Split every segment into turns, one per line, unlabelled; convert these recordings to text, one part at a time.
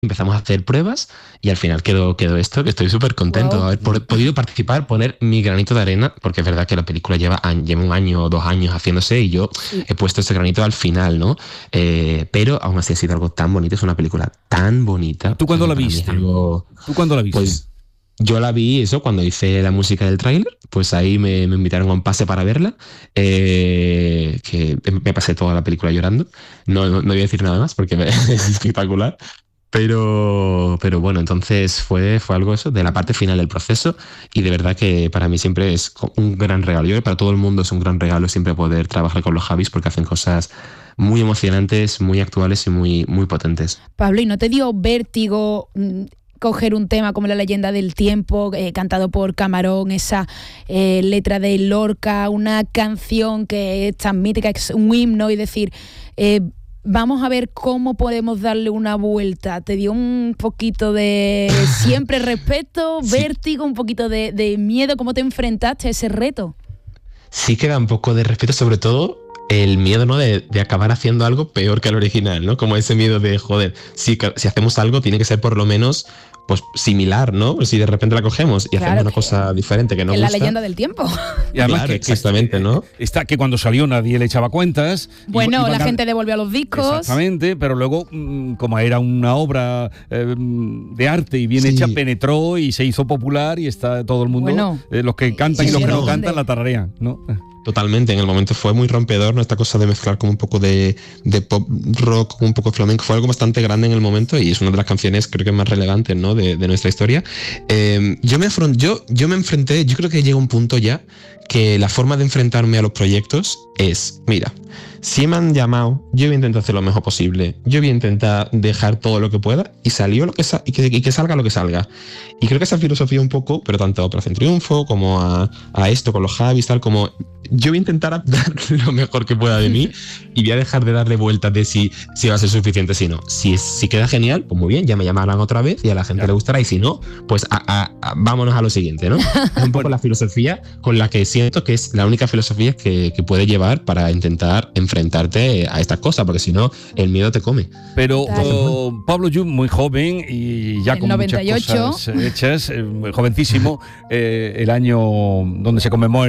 empezamos a hacer pruebas y al final quedó esto, que estoy súper contento de haber podido participar, poner mi granito de arena, porque es verdad que la película lleva un año o 2 años haciéndose y yo he puesto ese granito al final, ¿no? Pero aún así ha sido algo tan bonito, es una película tan bonita.
¿Tú cuándo la viste?
Pues yo la vi cuando hice la música del tráiler, pues ahí me invitaron a un pase para verla, que me pasé toda la película llorando. No voy a decir nada más porque es espectacular. Pero bueno, entonces fue algo de la parte final del proceso, y de verdad que para mí siempre es un gran regalo. Yo creo que para todo el mundo es un gran regalo siempre poder trabajar con los Javis, porque hacen cosas muy emocionantes, muy actuales y muy, muy potentes.
Pablo, ¿y no te dio vértigo coger un tema como La leyenda del tiempo, cantado por Camarón, esa letra de Lorca, una canción que es tan mítica, es un himno, y decir, vamos a ver cómo podemos darle una vuelta? ¿Te dio un poquito de siempre respeto, vértigo, un poquito de miedo? ¿Cómo te enfrentaste a ese reto?
Sí que da un poco de respeto, sobre todo el miedo, ¿no? de acabar haciendo algo peor que el original, ¿no? Como ese miedo de, joder, si hacemos algo tiene que ser por lo menos pues similar, ¿no? Si de repente la cogemos y hacemos una cosa diferente que no gusta.
Es la leyenda del tiempo.
Y además
claro, exactamente, ¿no?
Está que cuando salió nadie le echaba cuentas.
Bueno, la gente devolvió los discos.
Exactamente, pero luego, como era una obra de arte y bien hecha, penetró y se hizo popular, y está todo el mundo, los que cantan y los que no cantan, la tararean, ¿no?
Totalmente, en el momento fue muy rompedor, ¿no? Esta cosa de mezclar como un poco de pop rock con un poco de flamenco, fue algo bastante grande en el momento, y es una de las canciones creo que más relevantes, ¿no? de nuestra historia. Yo me enfrenté, yo creo que llega un punto ya que la forma de enfrentarme a los proyectos es, mira, si me han llamado, yo voy a intentar hacer lo mejor posible, yo voy a intentar dejar todo lo que pueda, y salió lo que y que salga lo que salga. Y creo que esa filosofía un poco, pero tanto a Operación Triunfo como a esto con los Javis, tal, como yo voy a intentar dar lo mejor que pueda de mí, y voy a dejar de darle vueltas de si va a ser suficiente, si no. Si queda genial, pues muy bien, ya me llamarán otra vez y a la gente le gustará, y si no, pues vámonos a lo siguiente, ¿no? Es un poco la filosofía con la que siento que es la única filosofía que puede llevar para intentar enfrentarte a estas cosas, porque si no, el miedo te come.
Pero Pablo Llum, muy joven y ya con 98. Muchas cosas hechas, jovencísimo, el año donde se conmemoró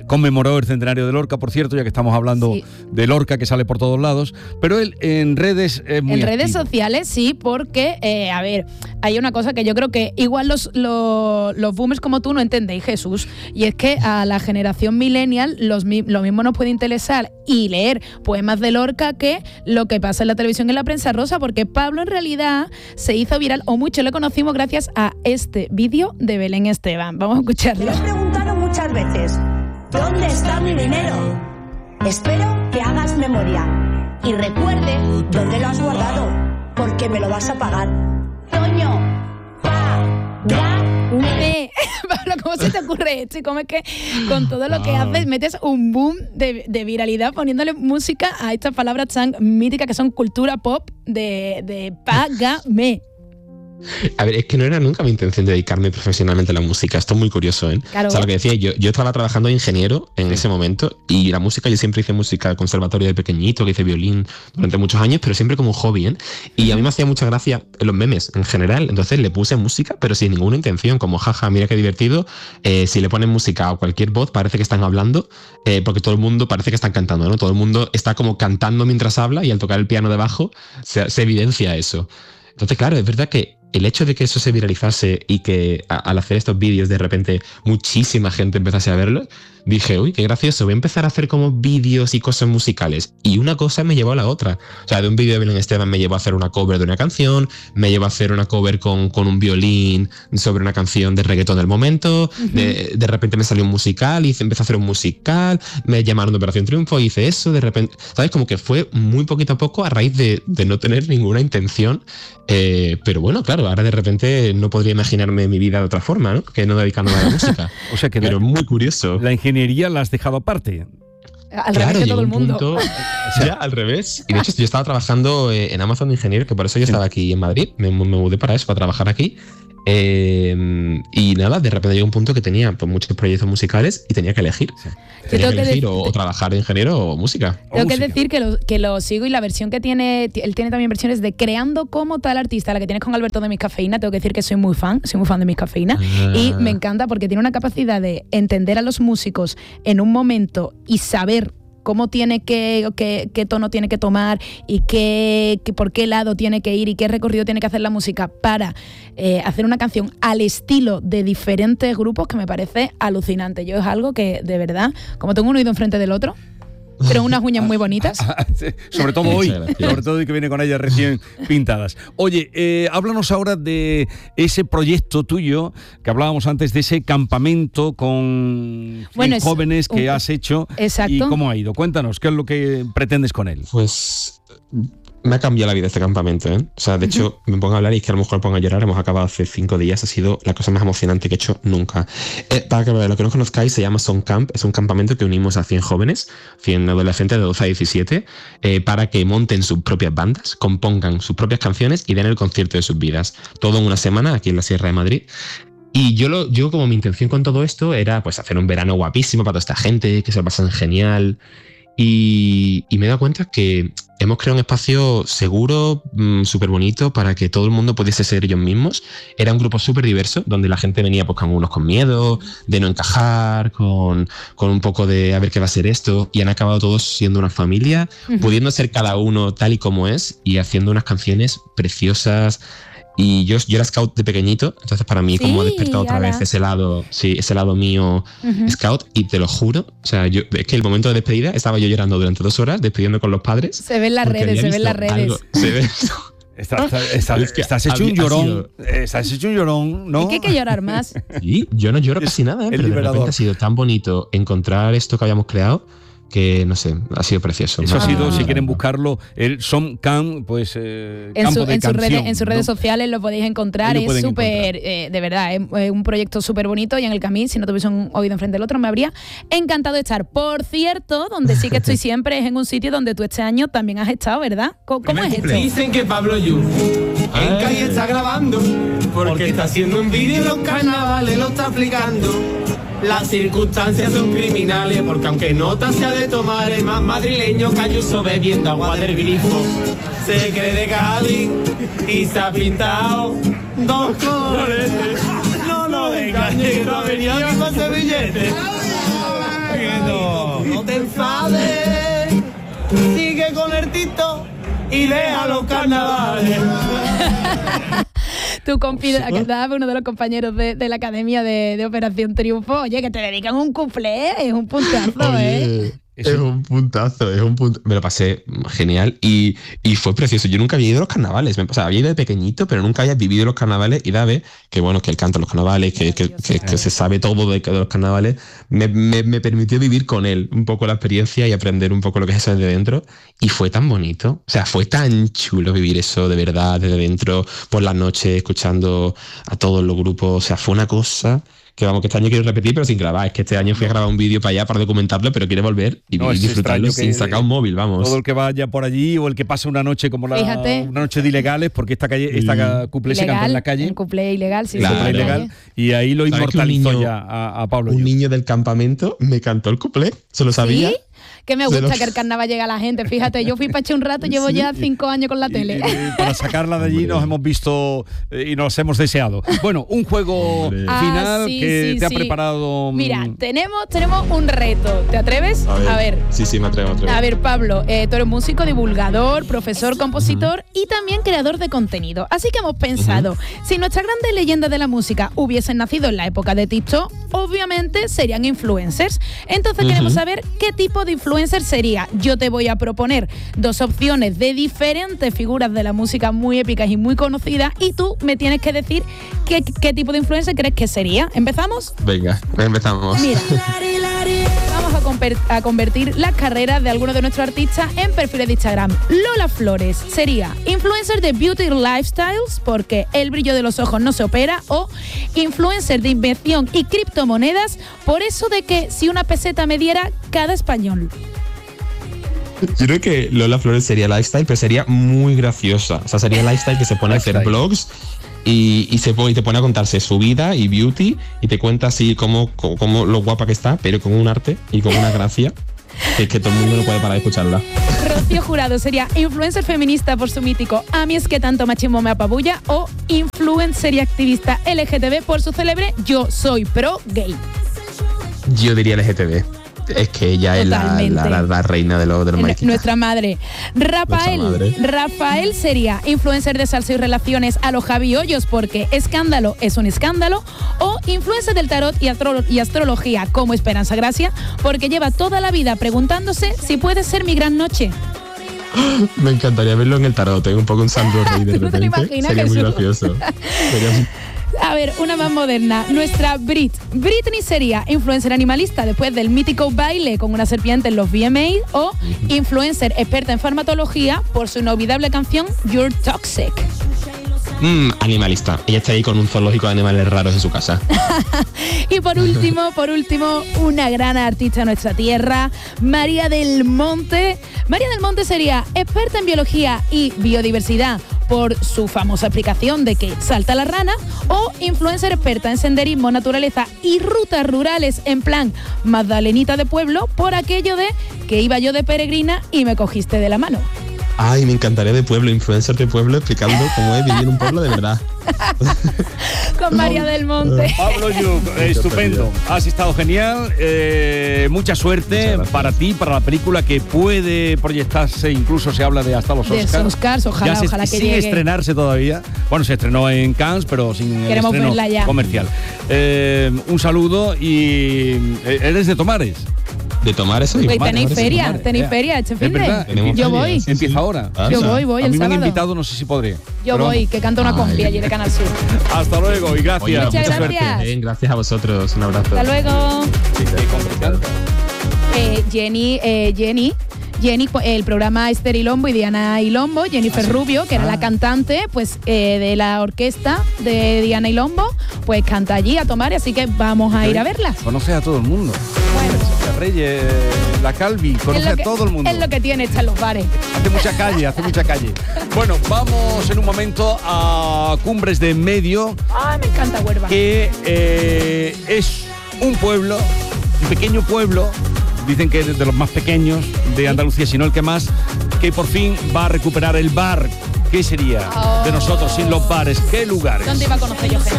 el centenario de Lorca, por cierto, ya que estamos hablando de Lorca, que sale por todos lados, pero él en redes es muy activo.
Redes sociales sí, porque, a ver, hay una cosa que yo creo que igual los boomers como tú no entendéis, Jesús, y es que a la generación millennial lo mismo nos puede interesar y leer poemas de Lorca que lo que pasa en la televisión y en la prensa rosa, porque Pablo en realidad se hizo viral, o mucho le conocimos gracias a este vídeo de Belén Esteban. Vamos a escucharlo.
Me preguntaron muchas veces, ¿dónde está mi dinero? Espero que hagas memoria y recuerde dónde lo has guardado, porque me lo vas a pagar. Toño, págame.
Pablo, ¿cómo se te ocurre esto? ¿Y cómo es que con todo lo que haces metes un boom de viralidad poniéndole música a estas palabras tan míticas que son cultura pop de págame?
A ver, es que no era nunca mi intención de dedicarme profesionalmente a la música. Esto es muy curioso, ¿eh?
Claro.
O sea, lo que decía, yo estaba trabajando de ingeniero en ese momento, y la música, yo siempre hice música de conservatorio de pequeñito, que hice violín durante muchos años, pero siempre como un hobby, ¿eh? Y a mí me hacía mucha gracia los memes en general, entonces le puse música, pero sin ninguna intención, como jaja, mira qué divertido. Si le ponen música a cualquier voz, parece que están hablando, porque todo el mundo parece que están cantando, ¿no? Todo el mundo está como cantando mientras habla, y al tocar el piano debajo se evidencia eso. Entonces, claro, es verdad que el hecho de que eso se viralizase y que al hacer estos vídeos de repente muchísima gente empezase a verlos, dije, uy, qué gracioso, voy a empezar a hacer como vídeos y cosas musicales. Y una cosa me llevó a la otra. O sea, de un vídeo de Belén Esteban me llevó a hacer una cover de una canción, me llevó a hacer una cover con un violín sobre una canción de reggaetón del momento, de repente me salió un musical y empecé a hacer un musical, me llamaron de Operación Triunfo y hice eso, de repente, ¿sabes? Como que fue muy poquito a poco a raíz de no tener ninguna intención, pero bueno, claro, ahora de repente no podría imaginarme mi vida de otra forma, ¿no? Que no dedicándome a la música.
O sea que pero muy curioso. La ingeniería la has dejado aparte.
Al revés de todo el mundo.
Ya, al revés. Y de hecho yo estaba trabajando en Amazon de ingeniero, que por eso yo estaba aquí en Madrid. Me mudé para eso, para trabajar aquí. Y nada, de repente llegó un punto que tenía pues, muchos proyectos musicales y tenía que elegir. Sí. Tenía que elegir o trabajar de ingeniero o música.
Tengo que decir que lo sigo, y la versión que tiene, él tiene también versiones de Creando como tal artista, la que tienes con Alberto de Miscafeína. Tengo que decir que soy muy fan de Miscafeína. Y me encanta porque tiene una capacidad de entender a los músicos en un momento y saber cómo tiene qué tono tiene que tomar y por qué lado tiene que ir y qué recorrido tiene que hacer la música para hacer una canción al estilo de diferentes grupos, que me parece alucinante. Yo es algo que, de verdad, como tengo un oído enfrente del otro, pero unas uñas muy bonitas.
Sobre todo hoy, sobre todo hoy que viene con ellas recién pintadas. Oye, háblanos ahora de ese proyecto tuyo, que hablábamos antes, de ese campamento con jóvenes que has hecho.
Exacto.
¿Y cómo ha ido? Cuéntanos, ¿qué es lo que pretendes con él?
Pues me ha cambiado la vida este campamento, ¿eh? O sea, de hecho, me pongo a hablar y es que a lo mejor me pongo a llorar. Hemos acabado hace 5 días. Ha sido la cosa más emocionante que he hecho nunca. Para que lo que no conozcáis, se llama Song Camp. Es un campamento que unimos a 100 jóvenes, 100 adolescentes de 12 a 17, para que monten sus propias bandas, compongan sus propias canciones y den el concierto de sus vidas. Todo en una semana, aquí en la Sierra de Madrid. Y yo como mi intención con todo esto era pues hacer un verano guapísimo para toda esta gente, que se lo pasen genial. Y me he dado cuenta que hemos creado un espacio seguro, súper bonito, para que todo el mundo pudiese ser ellos mismos. Era un grupo súper diverso, donde la gente venía pues, con unos con miedo, de no encajar, con un poco de a ver qué va a ser esto, y han acabado todos siendo una familia, pudiendo ser cada uno tal y como es, y haciendo unas canciones preciosas. Y yo era scout de pequeñito, entonces para mí como ha despertado otra vez ese lado mío scout, y te lo juro, o sea, es que el momento de despedida estaba yo llorando durante 2 horas, despidiendo con los padres.
Se ven las redes.
Estás hecho un llorón. Estás hecho un llorón, ¿no?
Es que hay que llorar más.
Sí, yo no lloro casi nada, pero de repente ha sido tan bonito encontrar esto que habíamos creado, que no sé, ha sido precioso.
Eso ha sido, si quieren buscarlo, el Song Camp, pues campo de canción,
en sus redes sociales lo podéis encontrar. Es súper, de verdad, es un proyecto súper bonito, y en el camino, si no tuviese un oído enfrente del otro, me habría encantado estar. Por cierto, donde sí que estoy siempre es en un sitio donde tú este año también has estado, ¿verdad? ¿Cómo es esto?
Dicen que Pablo Yu en calle está grabando, porque está haciendo un vídeo y los carnavales lo está aplicando. Las circunstancias son criminales, porque aunque nota sea de tomar, es más madrileño que Ayuso bebiendo agua del grifo. Se cree de Cádiz y se ha pintado 2 colores. No lo engañes, que no ha venido aquí con ese billete. No te enfades, sigue con el Tito y deja los carnavales.
Tu compi, uno de los compañeros de la Academia de Operación Triunfo, oye, que te dedican un cuplé, es un puntazo,
oye, Es un puntazo. Me lo pasé genial y fue precioso. Yo nunca había ido a los carnavales, había ido de pequeñito, pero nunca había vivido los carnavales, y Dave, que bueno, que él canta los carnavales, que se sabe todo de los carnavales, me permitió vivir con él un poco la experiencia y aprender un poco lo que es eso desde dentro, y fue tan bonito, o sea, fue tan chulo vivir eso de verdad desde dentro, por las noches, escuchando a todos los grupos, o sea, fue una cosa que vamos, que este año quiero repetir, pero sin grabar. Es que este año fui a grabar un vídeo para allá para documentarlo, pero quiero volver y disfrutarlo sin sacar un móvil, vamos.
Todo el que vaya por allí, o el que pasa una noche como una noche de ilegales, porque esta cuplé se canta en la calle.
Un cuplé ilegal, sí.
Claro. Cuplé ilegal, y ahí lo inmortalizó ya a Pablo.
Un niño del campamento me cantó el cuplé, se lo sabía.
¿Sí? Que me gusta que el carnaval llegue a la gente. Fíjate, yo fui para echar un rato, llevo ya 5 años con la tele.
Para sacarla de allí nos hemos visto y nos hemos deseado. Bueno, un juego final que te ha preparado.
Mira, tenemos un reto. ¿Te atreves?
A ver. Sí, me atrevo.
A ver, Pablo, tú eres músico, divulgador, profesor, compositor y también creador de contenido. Así que hemos pensado, si nuestras grandes leyendas de la música hubiesen nacido en la época de TikTok, obviamente serían influencers. Entonces queremos saber qué tipo de influencer sería. Yo te voy a proponer 2 opciones de diferentes figuras de la música muy épicas y muy conocidas, y tú me tienes que decir qué tipo de influencer crees que sería. ¿Empezamos?
Venga, empezamos.
Mira, vamos a convertir las carreras de algunos de nuestros artistas en perfiles de Instagram. Lola Flores sería influencer de beauty lifestyles, porque el brillo de los ojos no se opera, o influencer de invención y criptomonedas, por eso de que si una peseta me diera cada español.
Yo creo que Lola Flores sería lifestyle, pero sería muy graciosa. O sea, sería lifestyle que se pone a hacer blogs y te pone a contarse su vida y beauty y te cuenta así como lo guapa que está, pero con un arte y con una gracia que todo el mundo no puede parar de escucharla.
Rocío Jurado sería influencer feminista por su mítico "A mí es que tanto machismo me apabulla", o influencer y activista LGTB por su célebre "Yo soy pro gay".
Yo diría LGTB. Es que ella es la reina de los mariquitas.
Nuestra madre. Rafael sería influencer de salsa y relaciones a los Javi Hoyos porque escándalo es un escándalo, o influencer del tarot y astrología como Esperanza Gracia porque lleva toda la vida preguntándose si puede ser mi gran noche.
Me encantaría verlo en el tarot, un poco un Sandro Rey de repente.
¿Te lo imaginas,
sería
Jesús?
muy gracioso.
A ver, una más moderna. Nuestra Britney sería influencer animalista después del mítico baile con una serpiente en los VMA, o influencer experta en farmacología por su inolvidable canción You're Toxic.
Animalista. Ella está ahí con un zoológico de animales raros en su casa.
Y por último, una gran artista de nuestra tierra, María del Monte. María del Monte sería experta en biología y biodiversidad por su famosa aplicación de que salta la rana, o influencer experta en senderismo, naturaleza y rutas rurales en plan Magdalenita de pueblo por aquello de que iba yo de peregrina y me cogiste de la mano.
Ay, me encantaría de pueblo, influencer de pueblo explicando cómo es vivir en un pueblo de verdad.
Con María del Monte.
Pablo Lluch, estupendo. Has estado genial. Mucha suerte para ti, para la película que puede proyectarse, incluso se habla de hasta los Oscars.
De Oscars, ojalá que
sin
llegue.
Estrenarse todavía. Bueno, se estrenó en Cannes, pero sin
Queremos
estreno
verla ya.
comercial. Un saludo y ¿eres de Tomares?
De tomar eso.
Tenéis feria este fin de. Yo voy.
Empieza ahora.
Yo voy
a
el
mí me
sábado.
han invitado, no sé si podré.
Yo voy, que canta una compi allí de Canal Sur.
Hasta luego y gracias.
Oye,
muchas
mucha
gracias.
Suerte. Bien, gracias a vosotros. Un abrazo.
Hasta luego. Jenny, el programa Esther Ilombo y Diana Ilombo, Jennifer Rubio, que era la cantante pues de la orquesta de Diana Ilombo, pues canta allí a tomar, así que vamos a ir a verla.
Conoce a todo el mundo.
Bueno.
Reyes, la Calvi, conoce a todo el mundo.
Es lo que tiene estar en los bares.
Hace mucha calle. Bueno, vamos en un momento a Cumbres de Medio.
Ay, me encanta Huelva.
Que es un pueblo, un pequeño pueblo, dicen que es de los más pequeños de Andalucía, si no el que más, que por fin va a recuperar el bar. ¿Qué sería de nosotros sin los bares? ¿Qué lugares?
¿Dónde iba a conocer yo gente?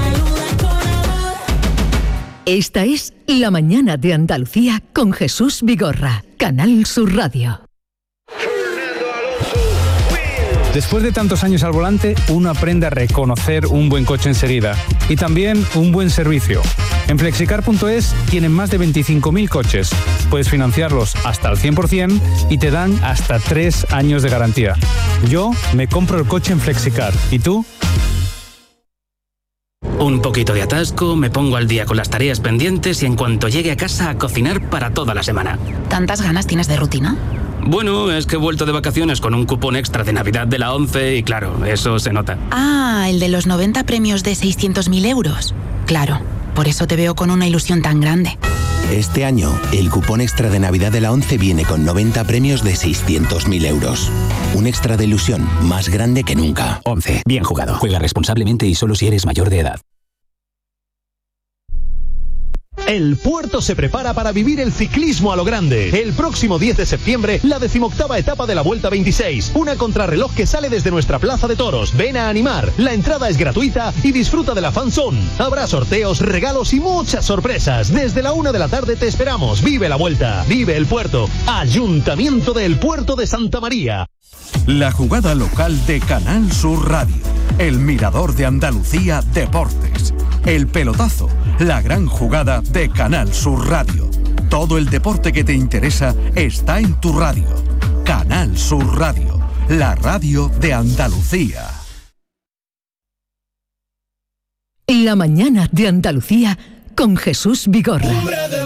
Esta es La Mañana de Andalucía con Jesús Vigorra, Canal Sur Radio.
Después de tantos años al volante, uno aprende a reconocer un buen coche enseguida y también un buen servicio. En Flexicar.es tienen más de 25.000 coches. Puedes financiarlos hasta el 100% y te dan hasta 3 años de garantía. Yo me compro el coche en Flexicar. ¿Y tú?
Un poquito de atasco, me pongo al día con las tareas pendientes y en cuanto llegue a casa a cocinar para toda la semana.
¿Tantas ganas tienes de rutina?
Bueno, es que he vuelto de vacaciones con un cupón extra de Navidad de la 11 y claro, eso se nota.
Ah, el de los 90 premios de 600.000 euros. Claro, por eso te veo con una ilusión tan grande.
Este año, el cupón extra de Navidad de la 11 viene con 90 premios de 600.000 euros. Un extra de ilusión más grande que nunca.
11. Bien jugado. Juega responsablemente y solo si eres mayor de edad.
El Puerto se prepara para vivir el ciclismo a lo grande. El próximo 10 de septiembre, la 18ª etapa de la Vuelta 26. Una contrarreloj que sale desde nuestra Plaza de Toros. Ven a animar. La entrada es gratuita y disfruta de la fan zone. Habrá sorteos, regalos y muchas sorpresas. Desde la 1 de la tarde te esperamos. Vive la Vuelta. Vive el Puerto. Ayuntamiento del Puerto de Santa María.
La jugada local de Canal Sur Radio. El Mirador de Andalucía Deportes. El pelotazo. La gran jugada de Canal Sur Radio. Todo el deporte que te interesa está en tu radio. Canal Sur Radio. La radio de Andalucía.
La Mañana de Andalucía con Jesús Vigorra.